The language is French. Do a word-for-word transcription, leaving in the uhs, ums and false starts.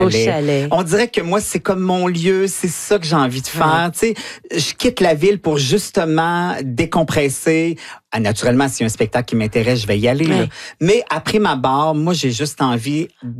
Au chalet. On dirait que moi, c'est comme mon lieu, c'est ça que j'ai envie de faire. Ouais. Tu sais, je quitte la ville pour justement décompresser. Ah, naturellement, s'il y a un spectacle qui m'intéresse, je vais y aller. Ouais. Là. Mais après ma barre, moi, j'ai juste envie